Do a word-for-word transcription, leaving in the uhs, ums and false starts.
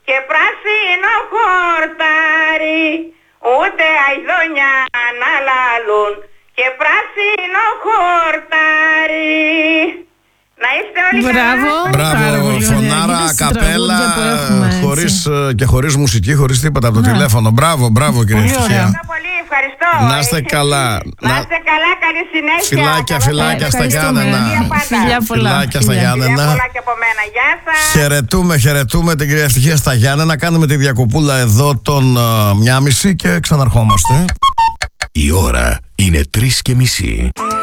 και πράσινο χορτάρι, ούτε αηδόνια να λαλούν και πράσινο χορτάρι. Να είστε όλοι Μπράβο, καλά. Μπράβο, φωνάρα, καπέλα, χωρίς, και χωρίς μουσική, χωρίς τίποτα από το τηλέφωνο. Μπράβο, μπράβο κύριε Ευτυχία. Ευχαριστώ πολύ, ευχαριστώ. Να είστε καλά. Να είστε καλά, καλή συνέχεια. Φιλάκια, Καλά φιλάκια στα Ευχαριστούμε. Γιάννενα. Φιλιά πολλά. Φιλάκια στα Φιλιά. Γιάννενα. Φιλιά πολλά και από μένα. Γεια σας. Χαιρετούμε, χαιρετούμε την κυρία Ευτυχία στα Γιάννενα. Κάνουμε τη διακοπούλα εδώ τον uh, μία μισή και ξαναρχόμαστε. Η ώρα είναι τρεις και μισή.